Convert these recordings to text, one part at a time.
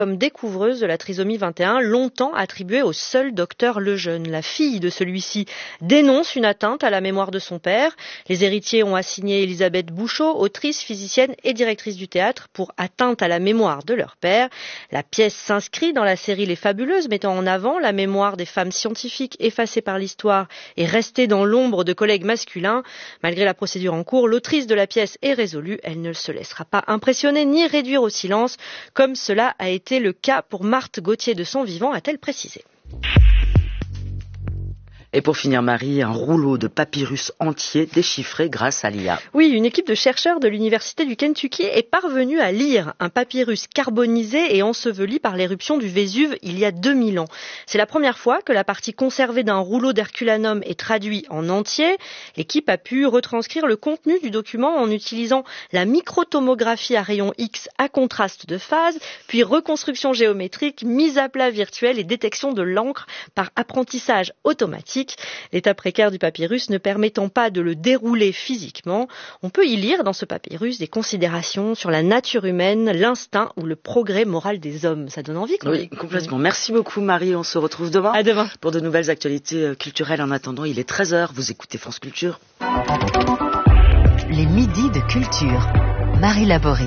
comme découvreuse de la trisomie 21, longtemps attribuée au seul docteur Lejeune. La fille de celui-ci dénonce une atteinte à la mémoire de son père. Les héritiers ont assigné Elisabeth Bouchot, autrice, physicienne et directrice du théâtre, pour atteinte à la mémoire de leur père. La pièce s'inscrit dans la série Les Fabuleuses, mettant en avant la mémoire des femmes scientifiques effacées par l'histoire et restées dans l'ombre de collègues masculins. Malgré la procédure en cours, l'autrice de la pièce est résolue. Elle ne se laissera pas impressionner ni réduire au silence, comme cela a été le cas pour Marthe Gauthier de son vivant, a-t-elle précisé. Et pour finir, Marie, un rouleau de papyrus entier déchiffré grâce à l'IA. Oui, une équipe de chercheurs de l'université du Kentucky est parvenue à lire un papyrus carbonisé et enseveli par l'éruption du Vésuve il y a 2000 ans. C'est la première fois que la partie conservée d'un rouleau d'Herculanum est traduite en entier. L'équipe a pu retranscrire le contenu du document en utilisant la microtomographie à rayon X à contraste de phase, puis reconstruction géométrique, mise à plat virtuelle et détection de l'encre par apprentissage automatique. L'état précaire du papyrus ne permettant pas de le dérouler physiquement, on peut y lire dans ce papyrus des considérations sur la nature humaine, l'instinct ou le progrès moral des hommes. Ça donne envie quand même. Oui, complètement. Merci beaucoup Marie, on se retrouve demain. À demain. Pour de nouvelles actualités culturelles. En attendant, il est 13h, vous écoutez France Culture. Les midis de culture. Marie Laborie.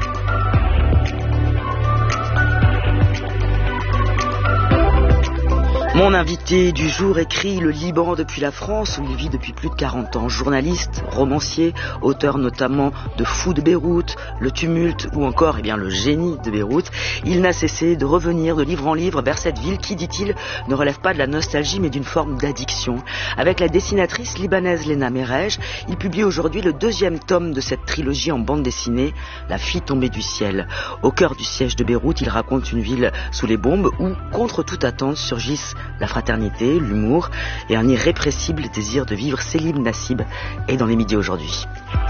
Mon invité du jour écrit le Liban depuis la France où il vit depuis plus de 40 ans. Journaliste, romancier, auteur notamment de Fou de Beyrouth, Le Tumulte ou encore Le Génie de Beyrouth. Il n'a cessé de revenir de livre en livre vers cette ville qui, dit-il, ne relève pas de la nostalgie mais d'une forme d'addiction. Avec la dessinatrice libanaise Lena Merej, il publie aujourd'hui le 2e tome de cette trilogie en bande dessinée, La fille tombée du ciel. Au cœur du siège de Beyrouth, il raconte une ville sous les bombes où, contre toute attente, surgissent la fraternité, l'humour et un irrépressible désir de vivre. Céline Nassib est dans les midis aujourd'hui.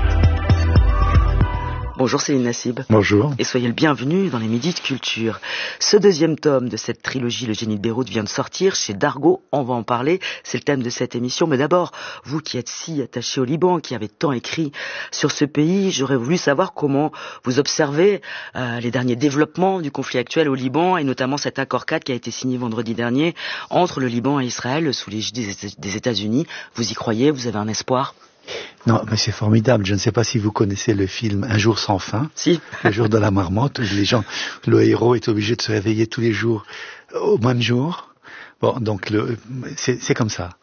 Bonjour Céline Nassib. Bonjour. Et soyez le bienvenu dans les midis de culture. Ce 2e tome de cette trilogie, Le Génie de Beyrouth, vient de sortir chez Dargaud. On va en parler, c'est le thème de cette émission. Mais d'abord, vous qui êtes si attaché au Liban, qui avez tant écrit sur ce pays, j'aurais voulu savoir comment vous observez les derniers développements du conflit actuel au Liban, et notamment cet accord-cadre qui a été signé vendredi dernier entre le Liban et Israël sous l'égide des États-Unis. Vous y croyez? Vous avez un espoir? Non, mais c'est formidable. Je ne sais pas si vous connaissez le film Un jour sans fin. Si. Le jour de la marmotte, où le héros est obligé de se réveiller tous les jours au même jour. Bon, donc c'est comme ça.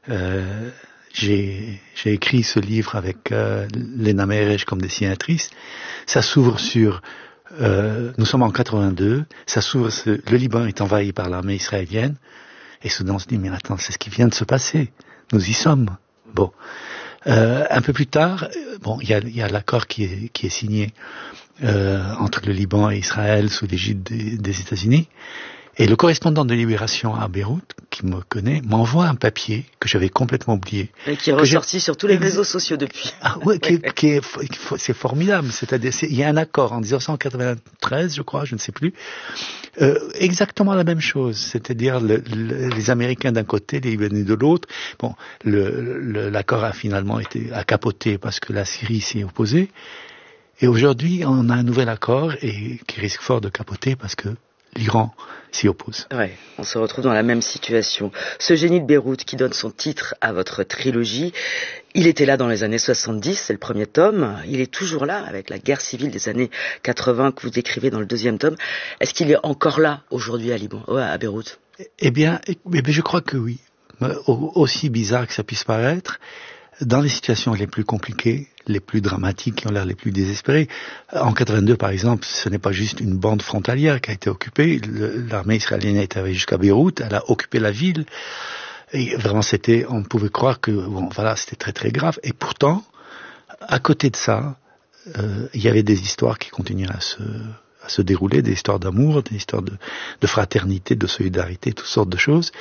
J'ai écrit ce livre avec Lena Merej comme dessinatrice. Ça s'ouvre sur nous sommes en 82. Ça s'ouvre. Le Liban est envahi par l'armée israélienne. Et soudain on se dit mais attends, c'est ce qui vient de se passer. Nous y sommes. Bon. Un peu plus tard, il y a l'accord qui est signé entre le Liban et Israël sous l'égide des États-Unis. Et le correspondant de Libération à Beyrouth, qui me connaît, m'envoie un papier que j'avais complètement oublié. Et qui est ressorti sur tous les réseaux sociaux depuis. Ah ouais, c'est formidable. C'est-à-dire, il y a un accord en 1993, je crois, je ne sais plus. Exactement la même chose. C'est-à-dire, les Américains d'un côté, les Libanais de l'autre. Bon, l'accord a finalement été capoté parce que la Syrie s'y est opposée. Et aujourd'hui, on a un nouvel accord et qui risque fort de capoter parce que l'Iran s'y oppose. Ouais, on se retrouve dans la même situation. Ce Génie de Beyrouth qui donne son titre à votre trilogie, il était là dans les années 70, c'est le 1er tome. Il est toujours là avec la guerre civile des années 80 que vous décrivez dans le 2e tome. Est-ce qu'il est encore là aujourd'hui à Beyrouth? Eh bien, je crois que oui. Aussi bizarre que ça puisse paraître, dans les situations les plus compliquées, les plus dramatiques, qui ont l'air les plus désespérées. En 82, par exemple, ce n'est pas juste une bande frontalière qui a été occupée. L'armée israélienne est arrivée jusqu'à Beyrouth, elle a occupé la ville. Et vraiment, on pouvait croire que, c'était très très grave. Et pourtant, à côté de ça, il y avait des histoires qui continuaient à se dérouler, des histoires d'amour, des histoires de fraternité, de solidarité, toutes sortes de choses.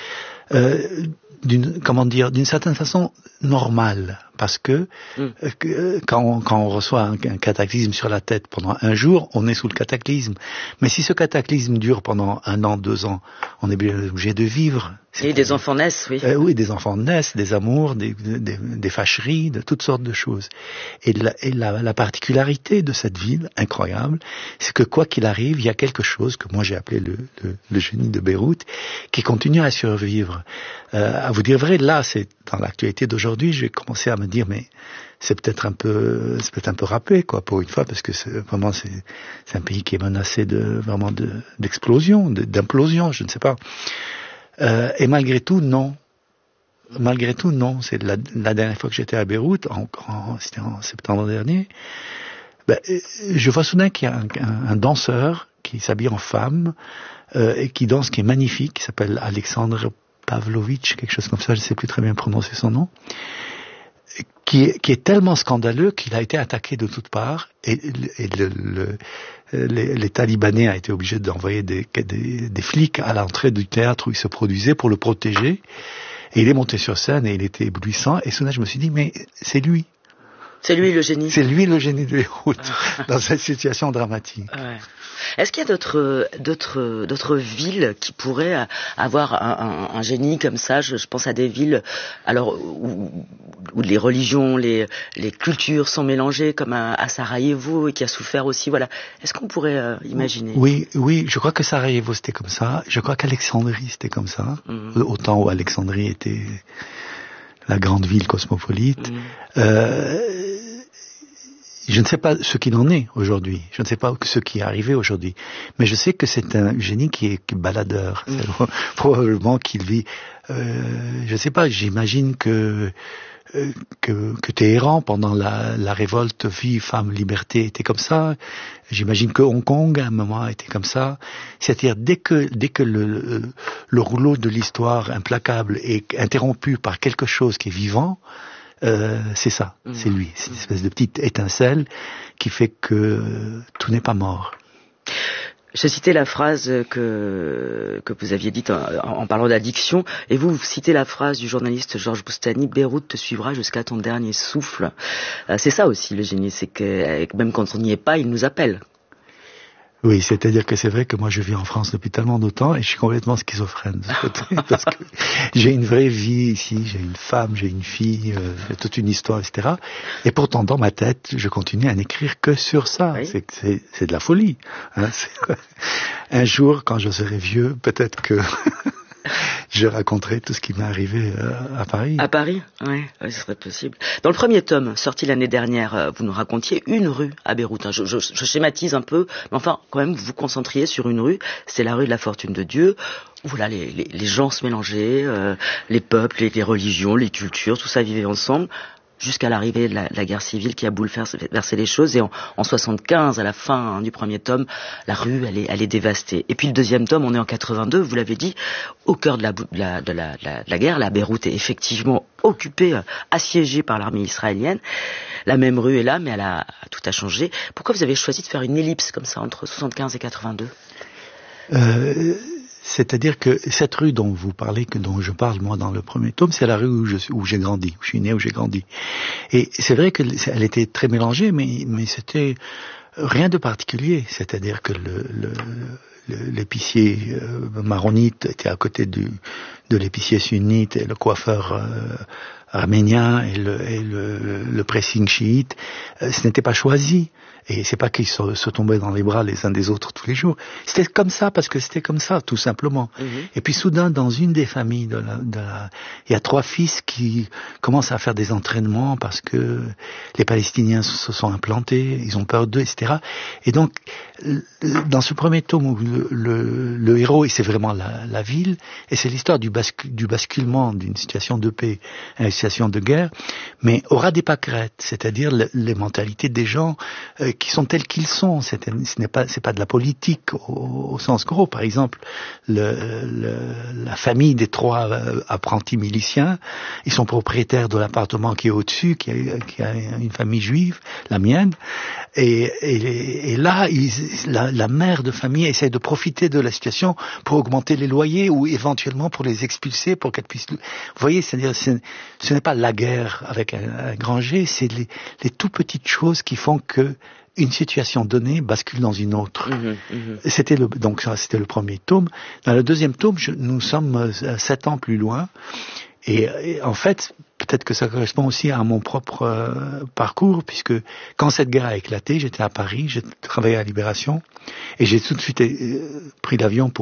d'une certaine façon normale, parce que quand on reçoit un cataclysme sur la tête pendant un jour, on est sous le cataclysme. Mais si ce cataclysme dure pendant 1 an, 2 ans, on est bien obligé de vivre. Et des enfants naissent, oui. Oui, des enfants naissent, des amours, des fâcheries, de toutes sortes de choses. Et la particularité de cette ville, incroyable, c'est que quoi qu'il arrive, il y a quelque chose que moi j'ai appelé le génie de Beyrouth, qui continue à survivre. À vous dire vrai, là, c'est dans l'actualité d'aujourd'hui, j'ai commencé à me dire, mais c'est peut-être un peu râpé, quoi, pour une fois, parce que c'est un pays qui est menacé d'explosion, d'implosion, je ne sais pas. Et malgré tout, non. C'est la dernière fois que j'étais à Beyrouth, c'était en septembre dernier. Je vois soudain qu'il y a un danseur qui s'habille en femme et qui danse, qui est magnifique, qui s'appelle Alexandre Pavlovitch, quelque chose comme ça, je ne sais plus très bien prononcer son nom, qui est tellement scandaleux qu'il a été attaqué de toutes parts et l'État libanais a été obligé d'envoyer des flics à l'entrée du théâtre où il se produisait pour le protéger. Et il est monté sur scène et il était éblouissant. Et soudain, je me suis dit, mais c'est lui. C'est lui le génie. C'est lui le génie de Beyrouth dans cette situation dramatique. Ouais. Est-ce qu'il y a d'autres villes qui pourraient avoir un génie comme ça? Je pense à des villes alors où les religions, les cultures sont mélangées, comme à Sarajevo, et qui a souffert aussi. Voilà. Est-ce qu'on pourrait imaginer? Oui. Je crois que Sarajevo c'était comme ça. Je crois qu'Alexandrie c'était comme ça. Au temps où Alexandrie était la grande ville cosmopolite. Je ne sais pas ce qu'il en est aujourd'hui. Je ne sais pas ce qui est arrivé aujourd'hui. Mais je sais que c'est un génie qui est baladeur. C'est probablement qu'il vit... je ne sais pas, j'imagine que Téhéran, pendant la révolte vie, femme, liberté, était comme ça. J'imagine que Hong Kong, à un moment, était comme ça. C'est-à-dire, dès que le rouleau de l'histoire implacable est interrompu par quelque chose qui est vivant, c'est ça, c'est lui. C'est une espèce de petite étincelle qui fait que tout n'est pas mort. Je citais la phrase que vous aviez dite en parlant d'addiction, et vous citez la phrase du journaliste Georges Boustany: Beyrouth te suivra jusqu'à ton dernier souffle. C'est ça aussi le génie, c'est que même quand on n'y est pas, il nous appelle. Oui, c'est-à-dire que c'est vrai que moi je vis en France depuis tellement de temps et je suis complètement schizophrène parce que j'ai une vraie vie ici, j'ai une femme, j'ai une fille, j'ai toute une histoire, etc. Et pourtant dans ma tête, je continue à n'écrire que sur ça. Oui. C'est de la folie. Hein. Un jour, quand je serai vieux, peut-être que je raconterai tout ce qui m'est arrivé à Paris. À Paris, oui, ce serait possible. Dans le premier tome, sorti l'année dernière, vous nous racontiez une rue à Beyrouth. Je schématise un peu, mais enfin, quand même, vous vous concentriez sur une rue. C'est la rue de la Fortune de Dieu. Voilà, les gens se mélangeaient, les peuples, les religions, les cultures, tout ça vivait ensemble. Jusqu'à l'arrivée de la guerre civile qui a bouleversé les choses. Et en 75, à la fin du premier tome, la rue, elle est dévastée. Et puis le deuxième tome, on est en 82, vous l'avez dit, au cœur de la guerre. La Beyrouth est effectivement occupée, assiégée par l'armée israélienne. La même rue est là, mais tout a changé. Pourquoi vous avez choisi de faire une ellipse comme ça entre 75 et 82 ? C'est-à-dire que cette rue dont vous parlez, dont je parle moi dans le premier tome, c'est la rue où j'ai grandi, où je suis né, où j'ai grandi. Et c'est vrai qu'elle était très mélangée, mais c'était rien de particulier. C'est-à-dire que l'épicier maronite était à côté de l'épicier sunnite, et le coiffeur arménien et le pressing chiite. Ce n'était pas choisi. Et c'est pas qu'ils se tombaient dans les bras les uns des autres tous les jours. C'était comme ça, parce que c'était comme ça, tout simplement. Et puis soudain, dans une des familles il y a 3 fils qui commencent à faire des entraînements parce que les Palestiniens se sont implantés, ils ont peur d'eux, etc. Et donc, dans ce premier tome où le héros, et c'est vraiment la ville, et c'est l'histoire du basculement d'une situation de paix à situation de guerre, mais au ras des pâquerettes, c'est-à-dire les mentalités des gens qui sont tels qu'ils sont. C'est pas de la politique au sens gros. Par exemple, la famille des 3 apprentis miliciens, ils sont propriétaires de l'appartement qui est au-dessus, qui a une famille juive, la mienne, et là, la mère de famille essaie de profiter de la situation pour augmenter les loyers ou éventuellement pour les expulser, pour qu'elles puissent... Vous voyez, c'est-à-dire, ce n'est pas la guerre avec un grand G, c'est les tout petites choses qui font que une situation donnée bascule dans une autre. C'était le premier tome. Dans le deuxième tome, nous sommes 7 ans plus loin. Et en fait, peut-être que ça correspond aussi à mon propre parcours, puisque quand cette guerre a éclaté, j'étais à Paris, j'ai travaillé à Libération, et j'ai tout de suite pris l'avion